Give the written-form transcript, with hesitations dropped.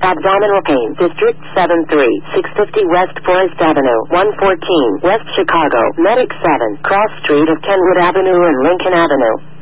Abdominal pain. District 73, 650 West Forest Avenue, 114, West Chicago. Medic 7, Cross Street of Kenwood Avenue and Lincoln Avenue.